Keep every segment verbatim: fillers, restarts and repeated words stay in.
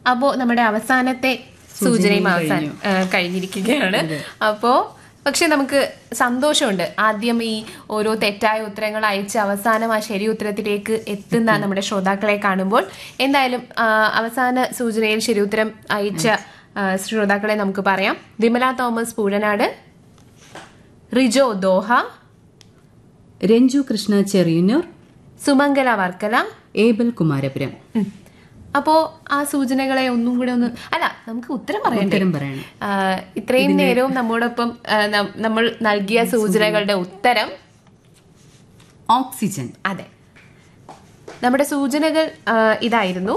അപ്പോ നമ്മുടെ അവസാനത്തെ സൂചനയും അവസാനം കഴിഞ്ഞിരിക്കുകയാണ്. അപ്പോ പക്ഷെ നമുക്ക് സന്തോഷമുണ്ട്, ആദ്യം ഈ ഓരോ തെറ്റായ ഉത്തരങ്ങൾ അയച്ച് അവസാനം ആ ശരി ഉത്തരത്തിലേക്ക് എത്തുന്ന നമ്മുടെ ശ്രോതാക്കളെ കാണുമ്പോൾ. എന്തായാലും അവസാന സൂചനയിൽ ശരി ഉത്തരം അയച്ച ശ്രോതാക്കളെ നമുക്ക് പറയാം. Vimala Thomas Poozhanad, Rijo Doha, Ranju Krishna ചെറിയന്നൂർ, Sumangala Varkala, Abel Kumarapuram. അപ്പോ ആ സൂചനകളെ ഒന്നും കൂടെ ഒന്ന് അല്ല നമുക്ക് ഉത്തരം പറയണ്ടേ? ഇത്രയും നേരവും നമ്മോടൊപ്പം നമ്മൾ നൽകിയ സൂചനകളുടെ ഉത്തരം ഓക്സിജൻ. അതെ, നമ്മുടെ സൂചനകൾ ഇതായിരുന്നു.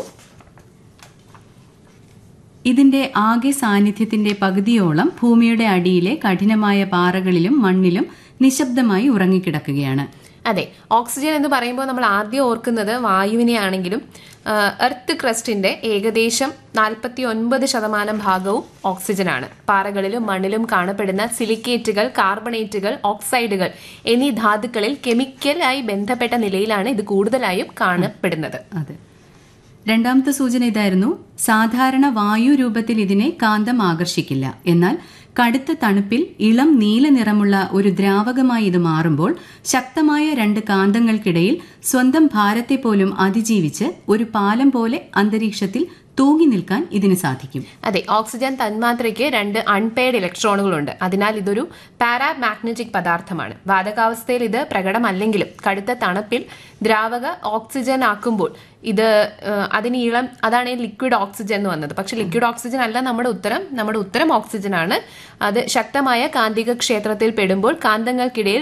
ഇതിന്റെ ആകെ സാന്നിധ്യത്തിന്റെ പകുതിയോളം ഭൂമിയുടെ അടിയിലെ കഠിനമായ പാറകളിലും മണ്ണിലും നിശബ്ദമായി ഉറങ്ങിക്കിടക്കുകയാണ്. അതെ, ഓക്സിജൻ എന്ന് പറയുമ്പോൾ നമ്മൾ ആദ്യം ഓർക്കുന്നത് വായുവിനെ ആണെങ്കിലും എർത്ത് ക്രസ്റ്റിന്റെ ഏകദേശം നാൽപ്പത്തി ഒൻപത് ശതമാനം ഭാഗവും ഓക്സിജനാണ്. പാറകളിലും മണ്ണിലും കാണപ്പെടുന്ന സിലിക്കേറ്റുകൾ, കാർബണേറ്റുകൾ, ഓക്സൈഡുകൾ എന്നീ ധാതുക്കളിൽ കെമിക്കലായി ബന്ധപ്പെട്ട നിലയിലാണ് ഇത് കൂടുതലായും കാണപ്പെടുന്നത്. അതെ, രണ്ടാമത്തെ സൂചന ഇതായിരുന്നു. സാധാരണ വായു രൂപത്തിൽ ഇതിനെ കാന്തം ആകർഷിക്കില്ല. എന്നാൽ കടുത്ത തണുപ്പിൽ ഇളം നീല നിറമുള്ള ഒരു ദ്രാവകമായി ഇത് മാറുമ്പോൾ ശക്തമായ രണ്ട് കാന്തങ്ങൾക്കിടയിൽ സ്വന്തം ഭാരത്തെ പോലും അതിജീവിച്ച് ഒരു പാലം പോലെ അന്തരീക്ഷത്തിൽ തൂങ്ങി നിൽക്കാൻ ഇതിന് സാധിക്കും. അതെ, ഓക്സിജൻ തന്മാത്രയ്ക്ക് രണ്ട് അൺപെയർഡ് ഇലക്ട്രോണുകളുണ്ട്. അതിനാൽ ഇതൊരു പാരാമാഗ്നറ്റിക് പദാർത്ഥമാണ്. വാതകാവസ്ഥയിൽ ഇത് പ്രകടമല്ലെങ്കിലും കടുത്ത തണുപ്പിൽ ദ്രാവക ഓക്സിജൻ ആക്കുമ്പോൾ ഇത് അതിന് ഇളം, അതാണ് ലിക്വിഡ് ഓക്സിജൻ എന്ന് വന്നത്. പക്ഷെ ലിക്വിഡ് ഓക്സിജൻ അല്ല നമ്മുടെ ഉത്തരം. നമ്മുടെ ഉത്തരം ഓക്സിജൻ ആണ്. അത് ശക്തമായ കാന്തിക ക്ഷേത്രത്തിൽ പെടുമ്പോൾ കാന്തങ്ങൾക്കിടയിൽ